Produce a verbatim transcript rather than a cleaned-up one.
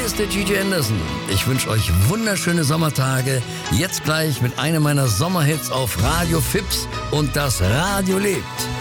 ist der G J Anderson. Ich wünsche euch wunderschöne Sommertage. Jetzt gleich mit einem meiner Sommerhits auf Radio Fips und das Radio lebt.